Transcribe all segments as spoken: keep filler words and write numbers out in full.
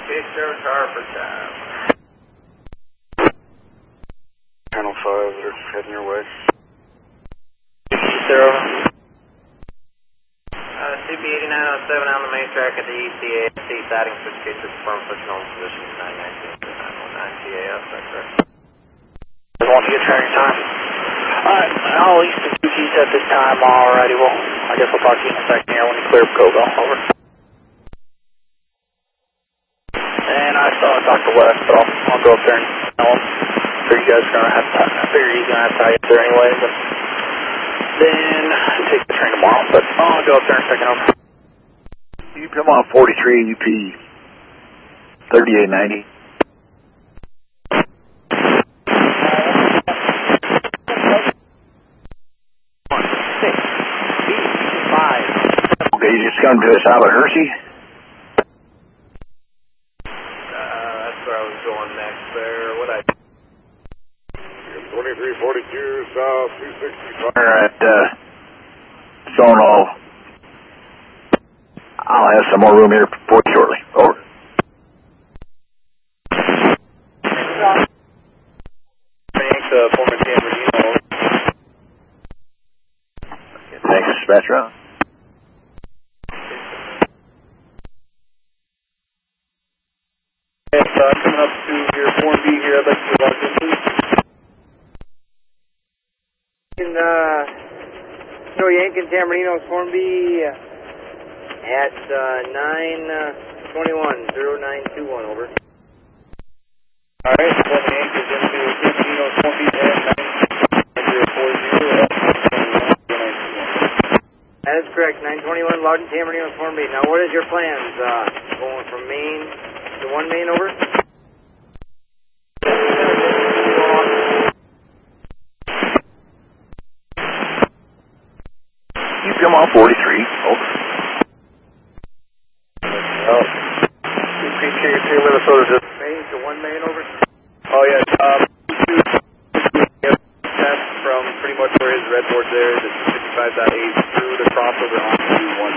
Big zero car for time. Channel five, they're heading your way. Zero. Uh, C B eighty-nine oh seven on the main track at the E C A S C siding switch case to confirm switching on position nine nineteen nine one nine T A S, that's correct. They want to get training time. Alright, I'll east the two keys at this time. Alrighty, well, I guess I'll talk to you in a second here when you clear up Gogo. Over. And I saw Doctor West, so I'll, I'll go up there and tell him. I figure you guys are going to have to, I figure he's going to have to tie you up there anyways. And then take the train tomorrow, but I'll go up there and check it out. You come on forty-three U P thirty-eight ninety. Okay, you just come to us out of Hershey? Uh, that's where I was going next there. What I... twenty-three forty-two South two sixty-five. We're at uh, Sono. I'll have some more room here for you shortly. Over. Thanks, uh, former San Bernardino. Thanks, dispatcher. Yes, uh, coming up to your Form B here, I'd like to log in, please. In, uh, no, Yankin San Bernardino's Form B uh, at uh, nine twenty-one oh nine two one, over. Alright, Former Yankees into San Bernardino's Form B at nine forty. That is correct, nine twenty-one Loudon San Bernardino's Form B. Now, what is your plans? Uh, going from Maine to one Maine, over? You come on forty-three. Over. Oh. C P K C Minnesota just Maine to one Maine, over? Oh, yeah, um, from pretty much where his red board there is at fifty-five point eight through the crossover onto one.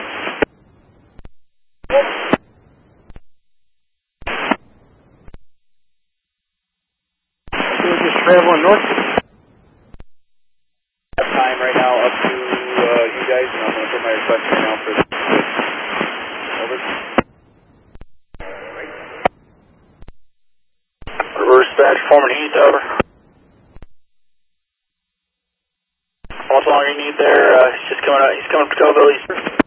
We're just traveling north. Time right now up to uh, you guys, and I'm going to put my request right now for this. Over. Reverse batch, forming heat, over. How much longer you need there? Uh, he's just coming out. He's coming up to Coville East.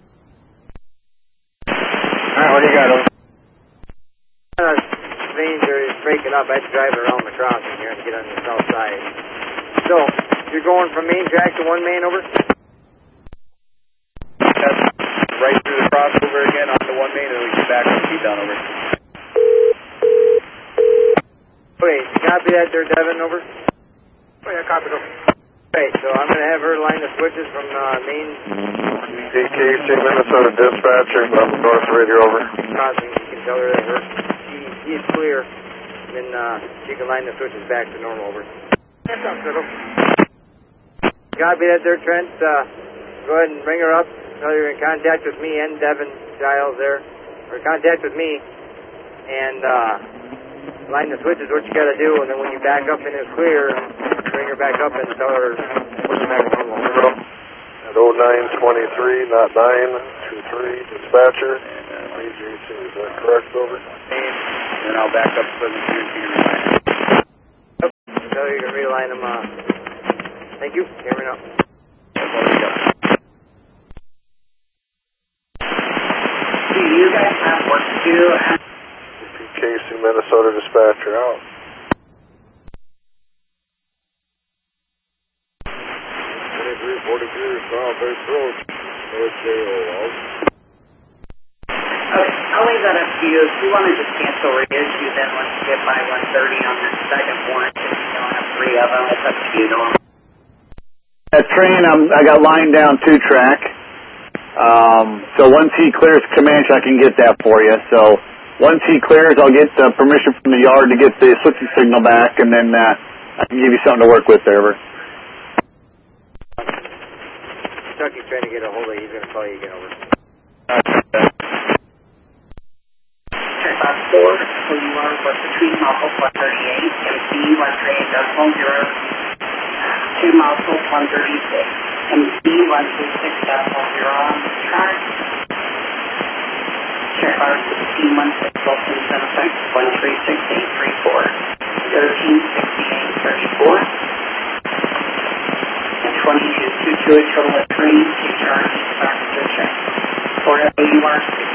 Alright, what do you got, over? Uh, veins are breaking up. I had to drive around the crossing here to get on the south side. So, you're going from main track to one Maine, over? That's right through the crossover again onto one Maine, and we get back on the feed down, over. Okay, copy that there, Devin, over? Oh, yeah, copy them. Okay, so I'm going to have her line the switches from uh, main C K C Minnesota dispatcher, I'm North Radio, over. crossing. You can tell her that her she, she is clear, and then uh, she can line the switches back to normal, over. That's up, Fiddle. Copy that there, Trent. Uh, go ahead and bring her up. Tell her you're in contact with me and Devin Giles there. Or contact with me, and uh, line the switches, what you got to do, and then when you back up and it's clear, bring her back up and tell her push her back to normal. At oh nine twenty-three, not nine two three, dispatcher. A J C, is that correct, over? And then I'll back up so that you can reline. Tell her you can realign them. Uh, thank you. Hear me now. Do you guys have work to do? C P K C Minnesota dispatcher out. twenty-three forty-two South Base Road, North J O out. Okay, I'll leave that up to you. If you want to just cancel reissue, then once you get by one thirty on the second one, if you don't have three of them, it's up to you, Norm. That train, um, I got lined down two track. Um, so once he clears Comanche, I can get that for you. So once he clears, I'll get uh, permission from the yard to get the switching signal back, and then uh, I can give you something to work with there. Over. Chucky's trying to get a hold of you. He's going to call you again, over. Okay, so you are was between miles one thirty-eight and C one thirty-eight decimal zero two miles one thirty-six and C one thirty-six decimal zero on the chart. Check our C one six Wilson's in effect one three six eight three four thirteen sixty-eight thirty-four and twenty-two two two a total of three H R back to check. For W R six